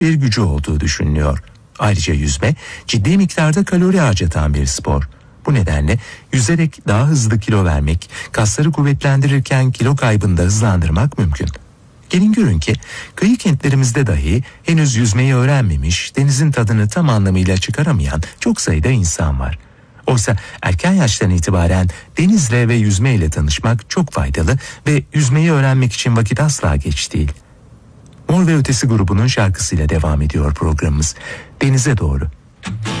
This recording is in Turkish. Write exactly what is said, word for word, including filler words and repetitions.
bir gücü olduğu düşünülüyor. Ayrıca yüzme ciddi miktarda kalori harcatan bir spor. Bu nedenle yüzerek daha hızlı kilo vermek, kasları kuvvetlendirirken kilo kaybını da hızlandırmak mümkün. Gelin görün ki kıyı kentlerimizde dahi henüz yüzmeyi öğrenmemiş, denizin tadını tam anlamıyla çıkaramayan çok sayıda insan var. Oysa erken yaştan itibaren denizle ve yüzmeyle tanışmak çok faydalı ve yüzmeyi öğrenmek için vakit asla geç değil. Mor ve Ötesi grubunun şarkısıyla devam ediyor programımız. Denize doğru.